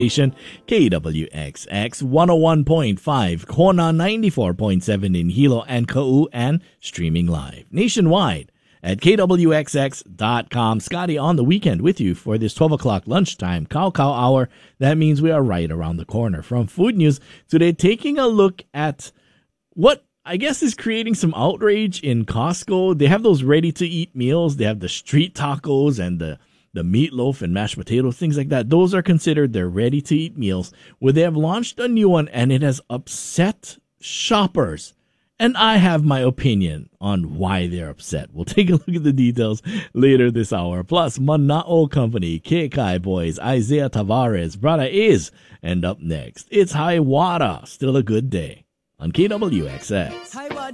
station, KWXX 101.5, Kona 94.7 in Hilo and Ka'u, and streaming live nationwide at KWXX.com. Scotty on the weekend with you for this 12 o'clock lunchtime Cow Hour. That means we are right around the corner from Food News today, taking a look at what I guess is creating some outrage in Costco. They have those ready-to-eat meals. They have the street tacos and the meatloaf and mashed potatoes, things like that. Those are considered their ready-to-eat meals. Well, they have launched a new one, and it has upset shoppers. And I have my opinion on why they're upset. We'll take a look at the details later this hour. Plus, Manao Company, Kekai Boys, Isaiah Tavares, Brother Is. And up next, it's Hiawatha. Still a good day on KWXX.